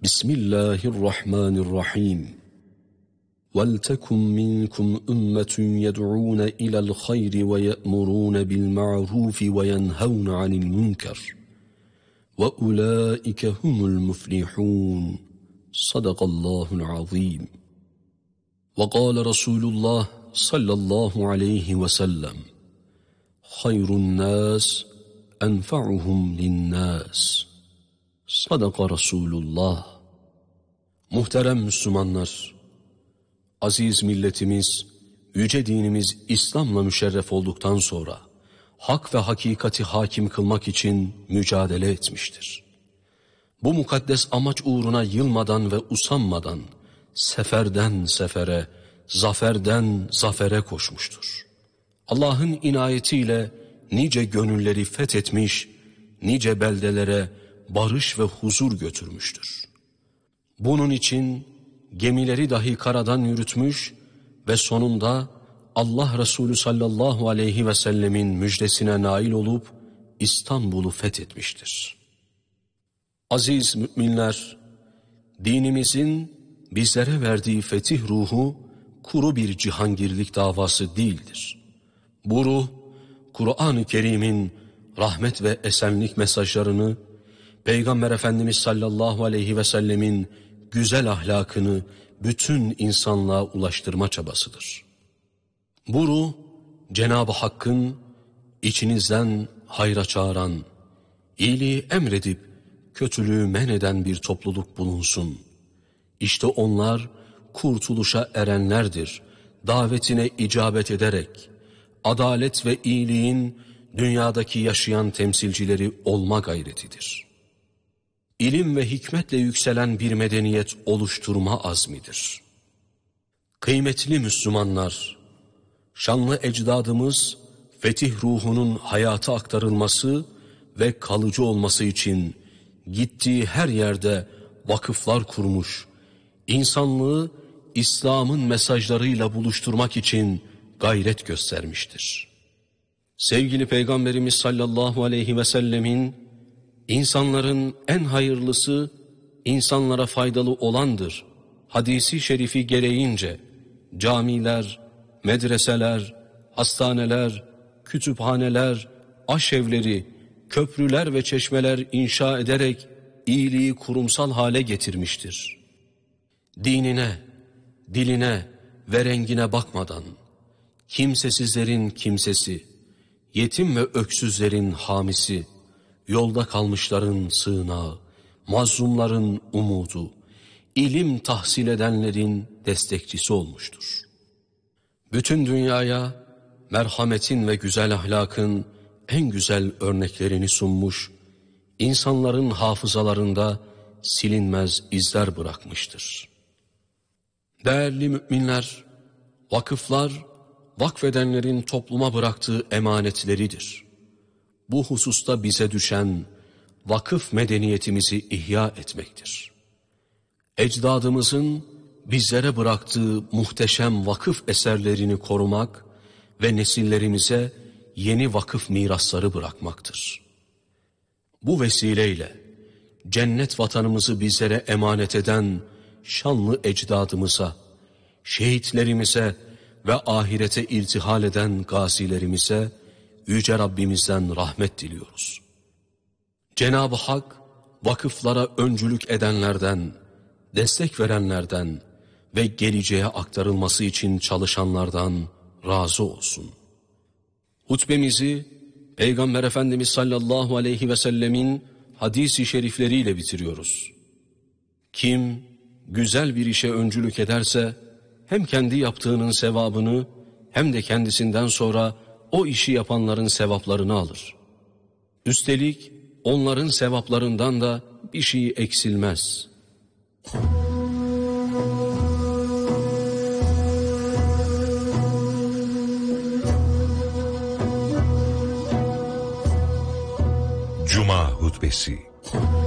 Bismillahirrahmanirrahim. وَلْتَكُمْ مِنْكُمْ أُمَّةٌ يَدْعُونَ إِلَى الْخَيْرِ وَيَأْمُرُونَ بِالْمَعْرُوفِ وَيَنْهَوْنَ عَنِ الْمُنْكَرِ وَأُولَٰئِكَ هُمُ الْمُفْلِحُونَ. صدق الله العظيم. وقال رسول الله صلى الله عليه وسلم: خير الناس أنفعهم للناس. Sadaka Resulullah. Muhterem Müslümanlar, aziz milletimiz, yüce dinimiz İslam'la müşerref olduktan sonra hak ve hakikati hakim kılmak için mücadele etmiştir. Bu mukaddes amaç uğruna yılmadan ve usanmadan seferden sefere, zaferden zafere koşmuştur. Allah'ın inayetiyle nice gönülleri fethetmiş, nice beldelere barış ve huzur götürmüştür. Bunun için gemileri dahi karadan yürütmüş ve sonunda Allah Resulü sallallahu aleyhi ve sellemin müjdesine nail olup İstanbul'u fethetmiştir. Aziz müminler, dinimizin bizlere verdiği fetih ruhu kuru bir cihangirlik davası değildir. Bu ruh, Kur'an-ı Kerim'in rahmet ve esenlik mesajlarını, Peygamber Efendimiz sallallahu aleyhi ve sellemin güzel ahlakını bütün insanlığa ulaştırma çabasıdır. Bu ruh, Cenab-ı Hakk'ın içinizden hayra çağıran, iyiliği emredip kötülüğü men eden bir topluluk bulunsun. İşte onlar kurtuluşa erenlerdir. Davetine icabet ederek, adalet ve iyiliğin dünyadaki yaşayan temsilcileri olma gayretidir. İlim ve hikmetle yükselen bir medeniyet oluşturma azmidir. Kıymetli Müslümanlar, şanlı ecdadımız fetih ruhunun hayata aktarılması ve kalıcı olması için gittiği her yerde vakıflar kurmuş, insanlığı İslam'ın mesajlarıyla buluşturmak için gayret göstermiştir. Sevgili Peygamberimiz sallallahu aleyhi ve sellemin İnsanların en hayırlısı insanlara faydalı olandır hadisi şerifi gereğince camiler, medreseler, hastaneler, kütüphaneler, aşevleri, köprüler ve çeşmeler inşa ederek iyiliği kurumsal hale getirmiştir. Dinine, diline ve rengine bakmadan kimsesizlerin kimsesi, yetim ve öksüzlerin hamisi, yolda kalmışların sığınağı, mazlumların umudu, ilim tahsil edenlerin destekçisi olmuştur. Bütün dünyaya merhametin ve güzel ahlakın en güzel örneklerini sunmuş, insanların hafızalarında silinmez izler bırakmıştır. Değerli müminler, vakıflar, vakfedenlerin topluma bıraktığı emanetleridir. Bu hususta bize düşen vakıf medeniyetimizi ihya etmektir. Ecdadımızın bizlere bıraktığı muhteşem vakıf eserlerini korumak ve nesillerimize yeni vakıf mirasları bırakmaktır. Bu vesileyle cennet vatanımızı bizlere emanet eden şanlı ecdadımıza, şehitlerimize ve ahirete irtihal eden gazilerimize Yüce Rabbimizden rahmet diliyoruz. Cenab-ı Hak vakıflara öncülük edenlerden, destek verenlerden ve geleceğe aktarılması için çalışanlardan razı olsun. Hutbemizi Peygamber Efendimiz sallallahu aleyhi ve sellemin hadis-i şerifleriyle bitiriyoruz. Kim güzel bir işe öncülük ederse hem kendi yaptığının sevabını hem de kendisinden sonra o işi yapanların sevaplarını alır. Üstelik onların sevaplarından da bir şey eksilmez. Cuma hutbesi.